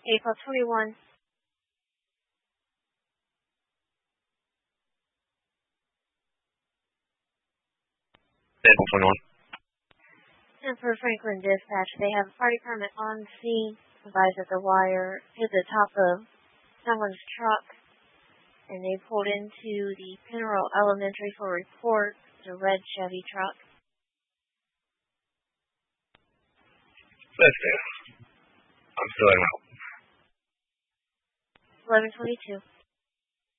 April 21. April 21. And for Franklin Dispatch, they have a fire department on scene. Advised that the wire hit the top of someone's truck, and they pulled into the Penrose Elementary for a report. It's a red Chevy truck. That's good. I'm still in help. 11:22.